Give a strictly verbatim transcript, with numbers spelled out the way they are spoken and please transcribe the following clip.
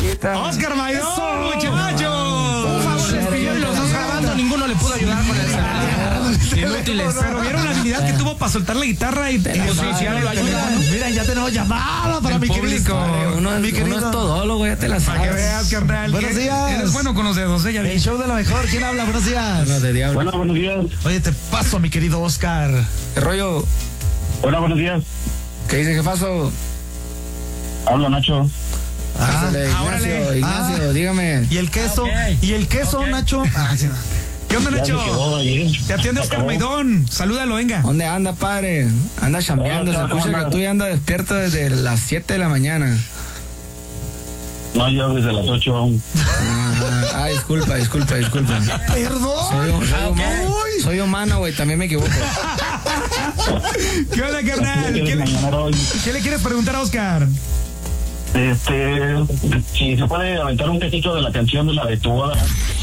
Oscar Maidón, muchachos. Un favor les pidió y los dos grabando, ninguno le pudo ayudar con el celular. Inútiles. Pero vieron la habilidad que tuvo para soltar la guitarra y pues, sí, sí, lo ayudan. Mira, ya tenemos llamada para mi querido. Uno, mi querido. uno es todólogo, ya te la sabes. Para que veas, carnal. Buenos días. Eres bueno con los dedos, ¿eh? Ya El show de lo mejor. ¿Quién habla? Buenos días. Bueno, de diablo. Bueno, buenos días. Oye, te paso, mi querido Oscar. ¿Qué rollo? Hola, buenos días. ¿Qué dice, jefazo? Habla Nacho. Ah, Pásale, Ignacio, órale. Ignacio, Ah. dígame. ¿Y el queso? Okay. ¿Y el queso, Okay. Nacho? Ah, sí. ¿Qué onda, Ya Nacho? se quedó ayer. Te atiende Oscar Maidón. Salúdalo, venga. ¿Dónde anda, padre? Anda chambeando, se Hola, escucha hola. que tú ya andas despierto desde las siete de la mañana. No, yo desde las ocho aún. Ah, ah, disculpa, disculpa, disculpa. Perdón. Soy, soy, humano, Uy. soy humano, güey, también me equivoco. ¿Qué onda, carnal? ¿Qué le, hoy. ¿Qué le quieres preguntar a Oscar? Este, si se puede aventar un cachito de la canción de la de tu boda.